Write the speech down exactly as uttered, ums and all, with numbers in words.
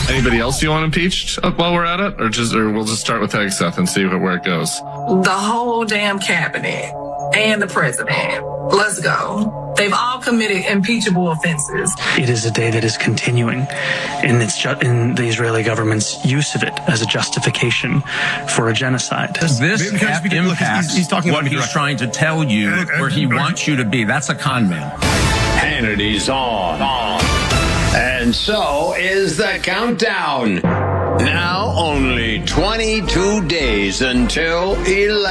Anybody else you want impeached while we're at it? Or just, or we'll just start with Hegseth and see where it goes? The whole damn cabinet and the president. Let's go. They've all committed impeachable offenses. It is a day that is continuing in its ju- in the Israeli government's use of it as a justification for a genocide. This Because we can- look, impacts he's- he's talking what about he's direct- trying to tell you, Uh, uh, where he uh, wants you to be. That's a con man. Hannity's on. on. And so is the countdown. Now only twenty-two days until election.